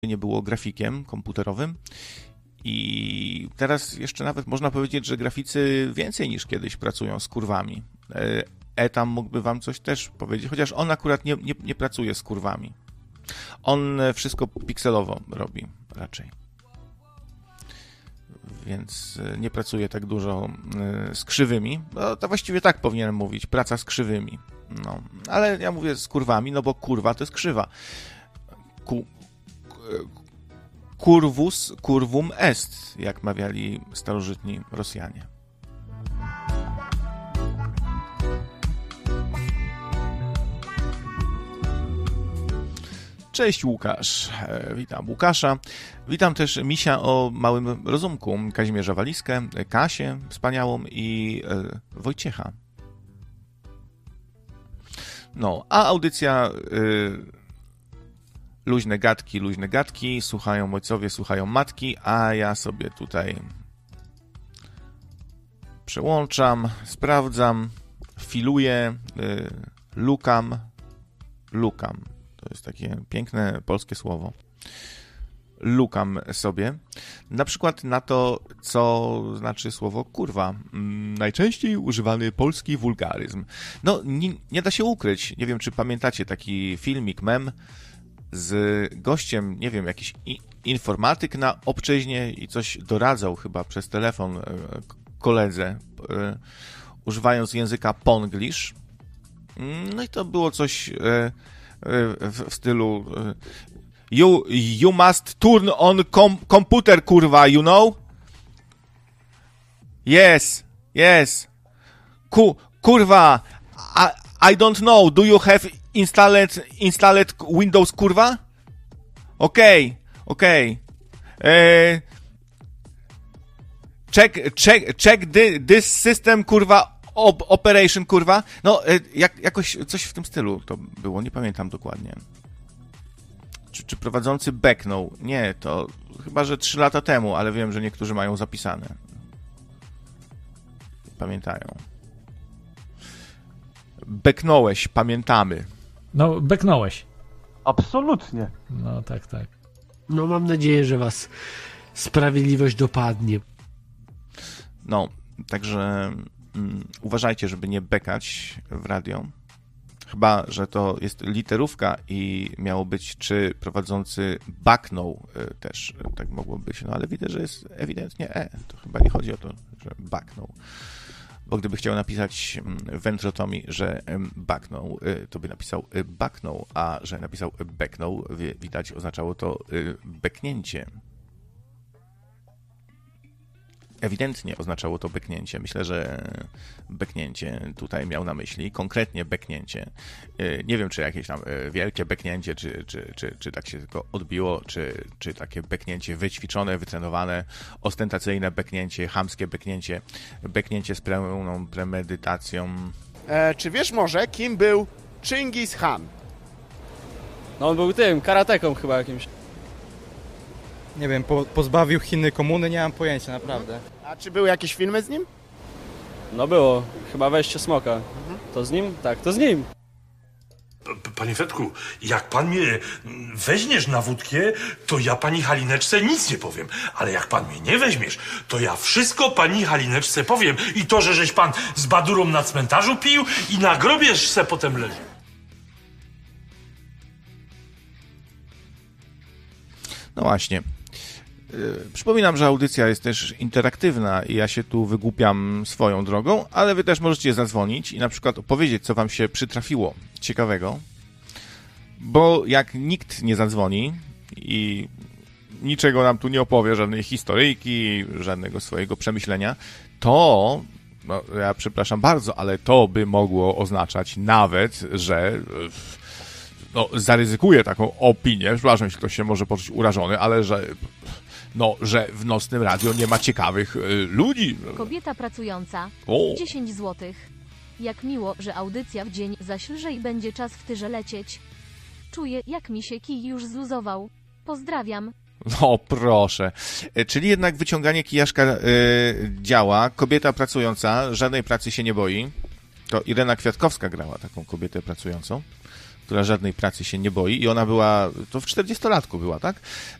nie było grafikiem komputerowym. I teraz jeszcze nawet można powiedzieć, że graficy więcej niż kiedyś pracują z kurwami. Etam mógłby wam coś też powiedzieć, chociaż on akurat nie pracuje z kurwami. On wszystko pikselowo robi raczej. Więc nie pracuje tak dużo z krzywymi. No, to właściwie tak powinienem mówić, praca z krzywymi. No, ale ja mówię z kurwami, no bo kurwa to jest krzywa. Curvus curvum est, jak mawiali starożytni Rosjanie. Cześć Łukasz, witam Łukasza, witam też Misia o małym rozumku, Kazimierza Waliskę, Kasię wspaniałą i Wojciecha. No, a audycja luźne gadki, słuchają ojcowie, słuchają matki, a ja sobie tutaj przełączam, sprawdzam, filuję, lukam. To jest takie piękne polskie słowo. Lukam sobie. Na przykład na to, co znaczy słowo kurwa. Najczęściej używany polski wulgaryzm. No, nie da się ukryć. Nie wiem, czy pamiętacie taki filmik, mem z gościem, nie wiem, jakiś informatyk na obczyźnie i coś doradzał chyba przez telefon koledze, używając języka ponglish. No i to było coś w stylu you must turn on computer, kurwa, you know? Yes. Kurwa, I don't know, do you have installed Windows, kurwa? Okay. Check this system, kurwa, operation, kurwa. No, jakoś coś w tym stylu to było, nie pamiętam dokładnie. Czy prowadzący beknął? Nie, to chyba, że 3 lata temu, ale wiem, że niektórzy mają zapisane. Pamiętają. Beknąłeś, pamiętamy. No, beknąłeś. Absolutnie. No, tak. No, mam nadzieję, że was sprawiedliwość dopadnie. No, także uważajcie, żeby nie bekać w radio. Chyba, że to jest literówka i miało być, czy prowadzący baknął też, tak mogło być. No ale widzę, że jest ewidentnie to chyba nie chodzi o to, że baknął. Bo gdyby chciał napisać Ventrotomi, że baknął, to by napisał baknął, a że napisał beknął, widać, oznaczało to beknięcie. Ewidentnie oznaczało to beknięcie. Myślę, że beknięcie tutaj miał na myśli, konkretnie beknięcie. Nie wiem, czy jakieś tam wielkie beknięcie, czy tak się tylko odbiło, czy takie beknięcie wyćwiczone, wytrenowane, ostentacyjne beknięcie, chamskie beknięcie z pełną premedytacją. Czy wiesz może, kim był Chingis Khan? No on był tym, karateką chyba jakimś. Nie wiem, pozbawił Chiny komuny, nie mam pojęcia, naprawdę. A czy były jakieś filmy z nim? No było, chyba Wejście Smoka. To z nim? Tak, to z nim. Panie Fredku, jak pan mnie weźmiesz na wódkę, to ja pani Halineczce nic nie powiem. Ale jak pan mnie nie weźmiesz, to ja wszystko pani Halineczce powiem. I to, żeś pan z Badurą na cmentarzu pił i na grobie se potem leży. No właśnie. Przypominam, że audycja jest też interaktywna i ja się tu wygłupiam swoją drogą, ale wy też możecie zadzwonić i na przykład opowiedzieć, co wam się przytrafiło ciekawego, bo jak nikt nie zadzwoni i niczego nam tu nie opowie, żadnej historyjki, żadnego swojego przemyślenia, to, no, ja przepraszam bardzo, ale to by mogło oznaczać nawet, że zaryzykuję taką opinię, przepraszam, jeśli ktoś się może poczuć urażony, ale że w nocnym radio nie ma ciekawych ludzi. Kobieta pracująca. 10 złotych. Jak miło, że audycja w dzień, zaś lżej będzie czas w tyrze lecieć. Czuję, jak mi się kij już zluzował. Pozdrawiam. No proszę. Czyli jednak wyciąganie kijaszka działa. Kobieta pracująca, żadnej pracy się nie boi. To Irena Kwiatkowska grała taką kobietę pracującą. która żadnej pracy się nie boi i ona była, to w 40-latku była, tak?